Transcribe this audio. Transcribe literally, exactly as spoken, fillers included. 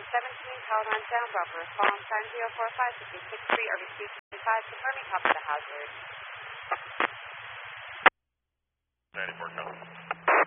seventeen, Callahan Sound, Roper, respond, time zero four five, fifty-six three, R B Q twenty-five, confirming top of the hazard. ninety-four, Callahan.